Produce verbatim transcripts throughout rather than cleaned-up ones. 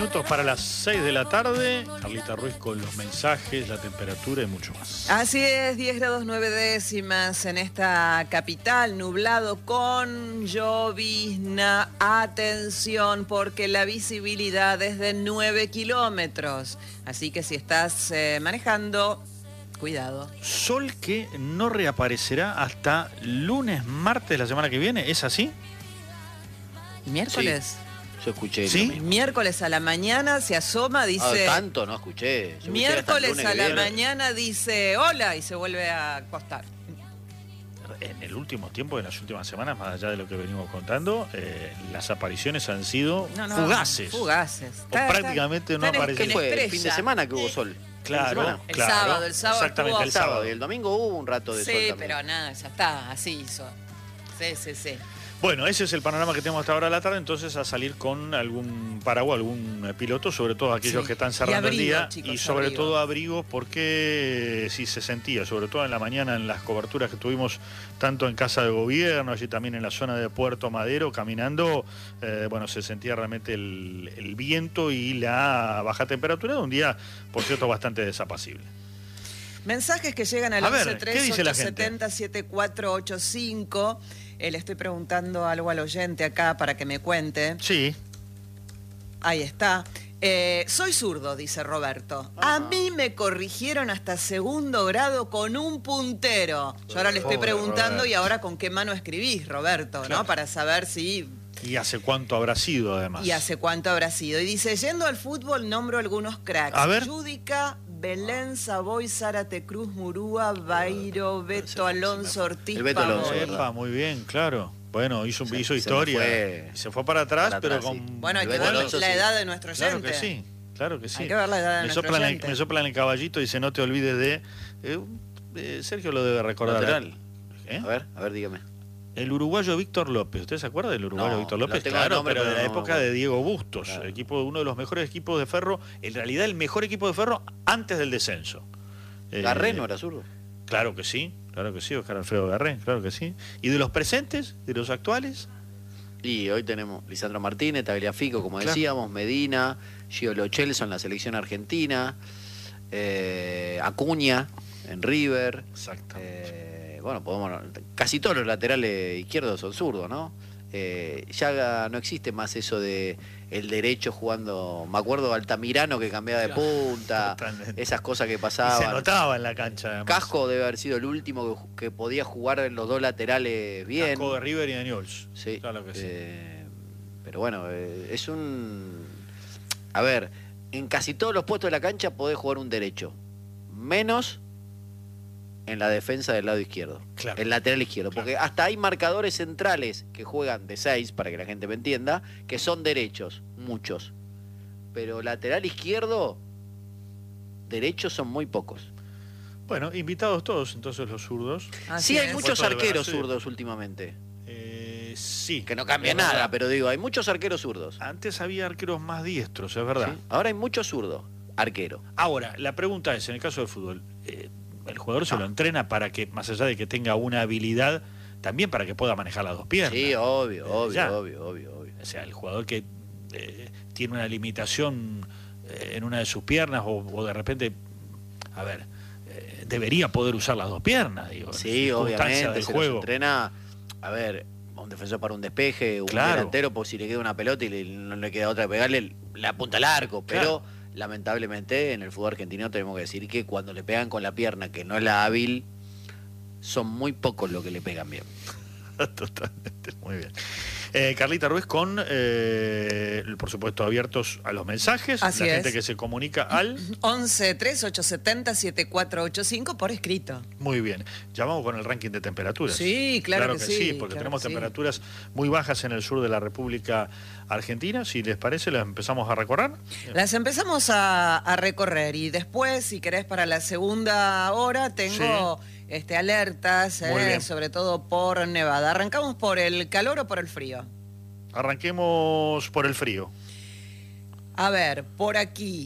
Minutos para las seis de la tarde, Carlita Ruiz con los mensajes, la temperatura y mucho más. Así es, diez grados nueve décimas en esta capital, nublado con llovizna. Atención, porque la visibilidad es de nueve kilómetros. Así que si estás eh, manejando, cuidado. Sol que no reaparecerá hasta lunes, martes la semana que viene, ¿es así? ¿Miércoles? Sí. Yo escuché. ¿Sí? Miércoles a la mañana se asoma, dice... Ah, tanto no escuché. Yo miércoles escuché a la viene. mañana dice hola y se vuelve a acostar. En el último tiempo, en las últimas semanas, más allá de lo que venimos contando, eh, las apariciones han sido no, no, fugaces. Fugaces. O Está, prácticamente está, no aparecen. ¿Qué fue? El fin de semana que hubo sol. Claro, el claro. sábado, el sábado Exactamente, estuvo... el sábado. Y el domingo hubo un rato de sí, sol también. pero nada, ya está, así hizo. Sí, sí, sí. Bueno, ese es el panorama que tenemos hasta ahora de la tarde, entonces a salir con algún paraguas, algún piloto, sobre todo aquellos sí. que están cerrando abrigo, el día, chicos, y sobre abrigo. todo abrigos, porque sí se sentía, sobre todo en la mañana en las coberturas que tuvimos tanto en Casa de Gobierno, allí también en la zona de Puerto Madero, caminando, eh, bueno, se sentía realmente el, el viento y la baja temperatura de un día, por cierto, bastante desapacible. Mensajes que llegan al A ver, once ¿qué tres dice la ocho gente? siete cero siete cuatro ocho cinco. Eh, le estoy preguntando algo al oyente acá para que me cuente. Sí. Ahí está. Eh, soy zurdo, dice Roberto. Ajá. A mí me corrigieron hasta segundo grado con un puntero. Yo ahora le estoy Pobre preguntando Roberto. y ahora con qué mano escribís, Roberto, Claro. ¿no? Para saber si... ¿Y hace cuánto habrá sido, además? Y hace cuánto habrá sido. Y dice, yendo al fútbol, nombro algunos cracks. A ver. Yudica, Belén, Savoy, Zárate Cruz, Murúa, Bairo, Beto Alonso, Ortiz, El Beto Alonso, Pavón. ¿verdad? Epa, muy bien, claro. Bueno, hizo, Se- hizo se historia. me fue Se fue para atrás, para pero atrás, con... sí. Bueno, hay El que Beto ver Alonso, la sí. edad de nuestro oyente. Claro que sí, claro que sí. Hay que ver la edad de me nuestro soplan, el, oyente. me soplan el caballito y dice, no te olvides de... eh, eh, Sergio lo debe recordar. Lateral. ¿Eh? A ver, a ver, dígame. El uruguayo Víctor López. ¿Usted se acuerda del uruguayo No, Víctor lo López? tengo de Claro, nombre, pero de pero la no, época no. de Diego Bustos. Claro. Equipo, uno de los mejores equipos de Ferro. En realidad el mejor equipo de Ferro antes del descenso. Eh, Garré no era zurdo. Claro que sí, claro que sí, Oscar Alfredo Garré, claro que sí. ¿Y de los presentes, de los actuales? Y hoy tenemos Lisandro Martínez, Tagliafico, como Claro. decíamos, Medina, Gio Lo Celso en la selección argentina, eh, Acuña en River. Exactamente. Eh, bueno, podemos, casi todos los laterales izquierdos son zurdos, ¿no? Eh, ya no existe más eso de el derecho jugando. Me acuerdo de Altamirano que cambiaba de Claro, punta, totalmente. esas cosas que Y se pasaban. notaba en la cancha, además. Casco debe haber sido el último que, que podía jugar en los dos laterales bien. Casco de River y de Newell's. Sí. Claro que sí. Eh, pero bueno, eh, es un... A ver, en casi todos los puestos de la cancha podés jugar un derecho. Menos en la defensa del lado izquierdo. Claro. El lateral izquierdo. Claro. Porque hasta hay marcadores centrales que juegan de seis, para que la gente me entienda, que son derechos, muchos. Pero lateral izquierdo, derechos son muy pocos. Bueno, invitados todos, entonces, los zurdos. Así sí, hay es. muchos Puesto de arqueros brazo y- zurdos últimamente. Eh, sí. Que no cambia es nada, verdad. pero digo, hay muchos arqueros zurdos. Antes había arqueros más diestros, es verdad. ¿Sí? Ahora hay muchos zurdos, arquero. Ahora, la pregunta es, en el caso del fútbol, eh, ¿el jugador se Ah. lo entrena para que, más allá de que tenga una habilidad, también para que pueda manejar las dos piernas? Sí, obvio, Eh, obvio, ya. obvio, obvio, obvio. O sea, el jugador que eh, tiene una limitación eh, en una de sus piernas o, o de repente, a ver, eh, debería poder usar las dos piernas, digo, en Sí, circunstancias obviamente, del se juego. los entrena, a ver, a un defensor para un despeje, un Claro. delantero, pues si le queda una pelota y le- no le queda otra que pegarle, la apunta al arco, pero Claro. lamentablemente en el fútbol argentino tenemos que decir que cuando le pegan con la pierna, que no es la hábil, son muy pocos los que le pegan bien. Totalmente, muy bien. Eh, Carlita Ruiz con, eh, por supuesto, abiertos a los mensajes. Así la es. gente que se comunica al... once tres ocho siete cero siete cuatro ocho cinco por escrito. Muy bien. Ya vamos con el ranking de temperaturas. Sí, claro que sí, porque claro tenemos que sí. temperaturas muy bajas en el sur de la República Argentina. Si les parece, las empezamos a recorrer. Las empezamos a, a recorrer y después, si querés, para la segunda hora tengo este, alertas, Muy eh, bien. sobre todo por Nevada. ¿Arrancamos por el calor o por el frío? Arranquemos por el frío. A ver, por aquí,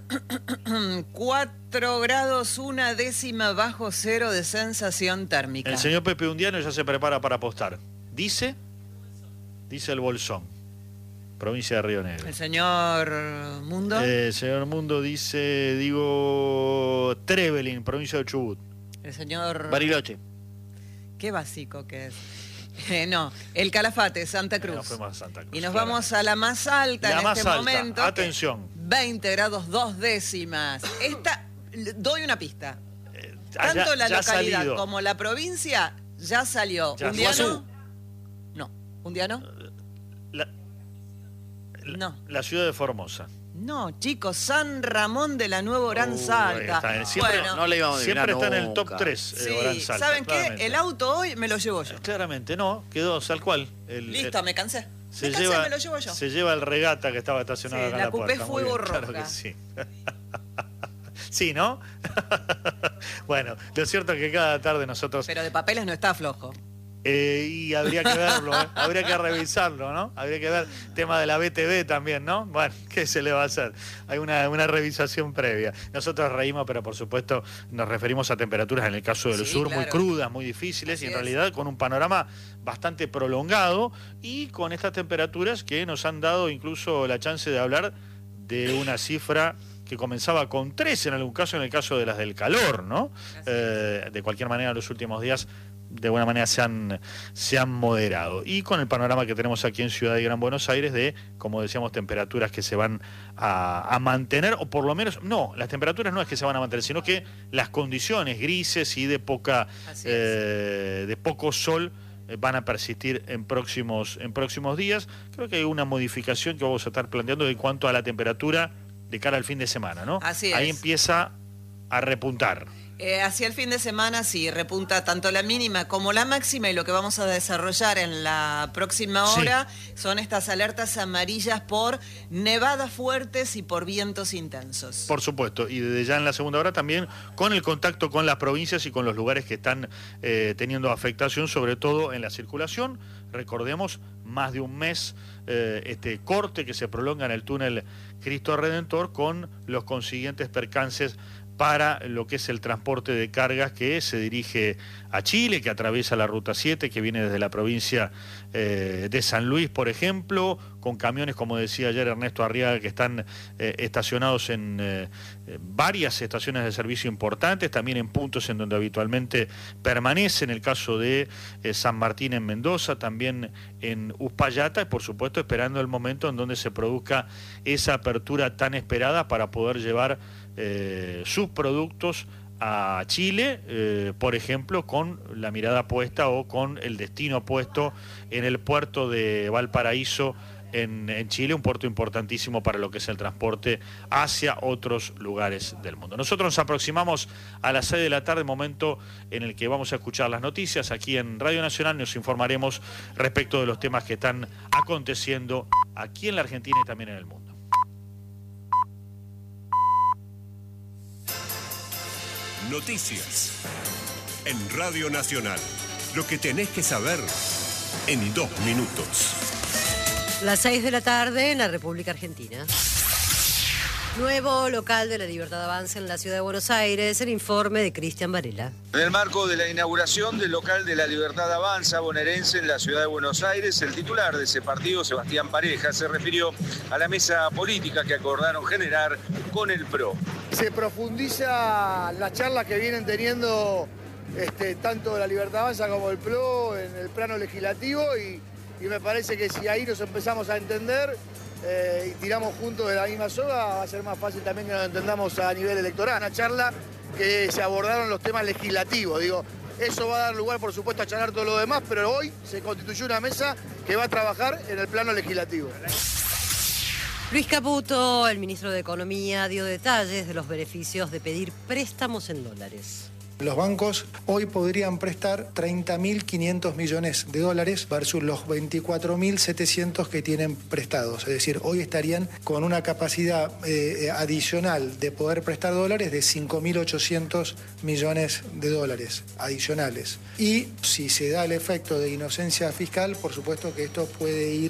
cuatro grados, una décima bajo cero de sensación térmica. El señor Pepe Undiano ya se prepara para apostar. Dice, dice el Bolsón. provincia de Río Negro. El señor Mundo. Eh, el señor Mundo dice, digo, Trevelin, provincia de Chubut. El señor... Bariloche. Qué básico que es. Eh, no, el Calafate, Santa Cruz. Eh, nos fuimos a Santa Cruz, y nos claro. vamos a la más alta La en más este alta. momento. Atención. veinte grados dos décimas. Esta, doy una pista. Eh, Tanto ya- la ya ha localidad salido. como la provincia ya salió. Ya. ¿Un día Iguazú. no? No. ¿Un día no? La, la- No. la ciudad de Formosa. No, chicos, San Ramón de la Nueva Oranza Uy, Alta. está. Siempre- Bueno, No le íbamos a adivinar Siempre está en el nunca. top tres. sí, ¿saben qué? El auto hoy me lo llevo yo. Claramente, no, quedó tal cual. El, Listo, el- me cansé. se me cansé, lleva, me lo llevo yo. Se lleva el regata que estaba estacionado Sí, acá la en la Coupé puerta. Muy Fuego bien, claro Roja. que sí. Sí, ¿no? Bueno, lo cierto es que cada tarde nosotros... Pero de papeles no está flojo. Eh, y habría que verlo, ¿eh? Habría que revisarlo, ¿no? Habría que ver tema de la B T V también, ¿no? Bueno, ¿qué se le va a hacer? Hay una, una revisación previa. Nosotros reímos, pero por supuesto nos referimos a temperaturas en el caso del Sí, sur muy claro. crudas, muy difíciles, Así y en es. realidad con un panorama bastante prolongado y con estas temperaturas que nos han dado incluso la chance de hablar de una cifra que comenzaba con tres en algún caso, en el caso de las del calor, ¿no? Eh, de cualquier manera, los últimos días de alguna manera se han, se han moderado. Y con el panorama que tenemos aquí en Ciudad de Gran Buenos Aires de, como decíamos, temperaturas que se van a, a mantener, o por lo menos, no, las temperaturas no es que se van a mantener, sino que las condiciones grises y de poca Así eh, de poco sol eh, van a persistir en próximos, en próximos días. Creo que hay una modificación que vamos a estar planteando en cuanto a la temperatura de cara al fin de semana, ¿no? Así Ahí es. empieza a repuntar. Eh, hacia el fin de semana sí, repunta tanto la mínima como la máxima, y lo que vamos a desarrollar en la próxima Sí. hora son estas alertas amarillas por nevadas fuertes y por vientos intensos. Por supuesto, y desde ya en la segunda hora también con el contacto con las provincias y con los lugares que están eh, teniendo afectación, sobre todo en la circulación. Recordemos, más de un mes eh, este corte que se prolonga en el túnel Cristo Redentor, con los consiguientes percances para lo que es el transporte de cargas que se dirige a Chile, que atraviesa la Ruta siete, que viene desde la provincia eh, de San Luis, por ejemplo, con camiones, como decía ayer Ernesto Arriaga, que están eh, estacionados en eh, varias estaciones de servicio importantes, también en puntos en donde habitualmente permanece, en el caso de eh, San Martín en Mendoza, también en Uspallata, y por supuesto esperando el momento en donde se produzca esa apertura tan esperada para poder llevar Eh, sus productos a Chile, eh, por ejemplo, con la mirada puesta o con el destino puesto en el puerto de Valparaíso en, en Chile, un puerto importantísimo para lo que es el transporte hacia otros lugares del mundo. Nosotros nos aproximamos a las seis de la tarde, momento en el que vamos a escuchar las noticias. Aquí en Radio Nacional nos informaremos respecto de los temas que están aconteciendo aquí en la Argentina y también en el mundo. Noticias en Radio Nacional. Lo que tenés que saber en dos minutos. Las seis de la tarde en la República Argentina. Nuevo local de la Libertad Avanza en la Ciudad de Buenos Aires, el informe de Cristian Varela. En el marco de la inauguración del local de la Libertad Avanza bonaerense en la Ciudad de Buenos Aires, el titular de ese partido, Sebastián Pareja, se refirió a la mesa política que acordaron generar con el P R O. Se profundiza las charlas que vienen teniendo este, tanto la Libertad Avanza como el P R O en el plano legislativo, y, y me parece que si ahí nos empezamos a entender eh, y tiramos juntos de la misma soga, va a ser más fácil también que nos entendamos a nivel electoral. Una charla que se abordaron los temas legislativos, digo, eso va a dar lugar por supuesto a charlar todo lo demás, pero hoy se constituyó una mesa que va a trabajar en el plano legislativo. Luis Caputo, el ministro de Economía, dio detalles de los beneficios de pedir préstamos en dólares. Los bancos hoy podrían prestar treinta mil quinientos millones de dólares versus los veinticuatro mil setecientos que tienen prestados. Es decir, hoy estarían con una capacidad eh, adicional de poder prestar dólares de cinco mil ochocientos millones de dólares adicionales. Y si se da el efecto de inocencia fiscal, por supuesto que esto puede ir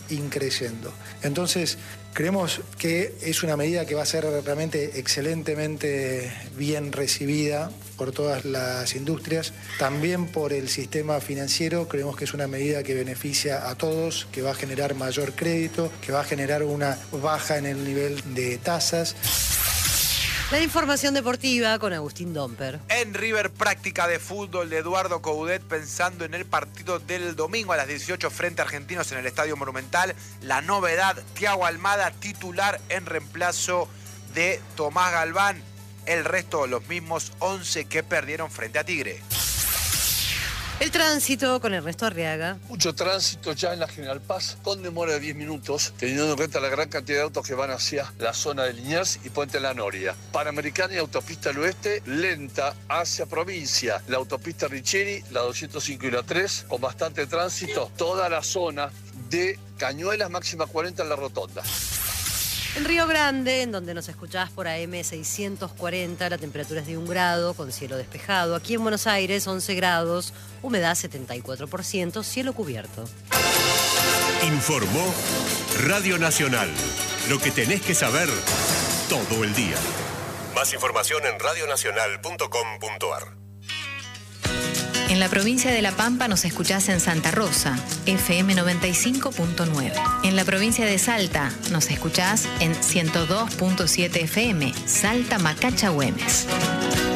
increyendo. Entonces, creemos que es una medida que va a ser realmente excelentemente bien recibida por todas las industrias, también por el sistema financiero. Creemos que es una medida que beneficia a todos, que va a generar mayor crédito, que va a generar una baja en el nivel de tasas. La información deportiva con Agustín Domper. En River, práctica de fútbol de Eduardo Coudet pensando en el partido del domingo a las dieciocho frente a Argentinos en el Estadio Monumental. La novedad, Thiago Almada titular en reemplazo de Tomás Galván. El resto, los mismos once que perdieron frente a Tigre. El tránsito con Ernesto Arriaga. Mucho tránsito ya en la General Paz, con demora de diez minutos, teniendo en cuenta la gran cantidad de autos que van hacia la zona de Liniers y Puente La Noria. Panamericana y Autopista al Oeste, lenta hacia provincia. La Autopista Richeri, la doscientos cinco y la tres, con bastante tránsito. Toda la zona de Cañuelas, máxima cuarenta en la rotonda. En Río Grande, en donde nos escuchás por A M seiscientos cuarenta, la temperatura es de un grado, con cielo despejado. Aquí en Buenos Aires, once grados, humedad setenta y cuatro por ciento, cielo cubierto. Informó Radio Nacional. Lo que tenés que saber todo el día. Más información en radio nacional punto com punto a r. En la provincia de La Pampa nos escuchás en Santa Rosa, F M noventa y cinco punto nueve. En la provincia de Salta nos escuchás en ciento dos punto siete F M, Salta Macacha Güemes.